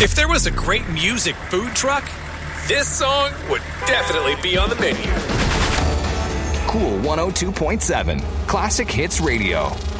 If there was a great music food truck, this song would definitely be on the menu. Cool 102.7 Classic Hits Radio.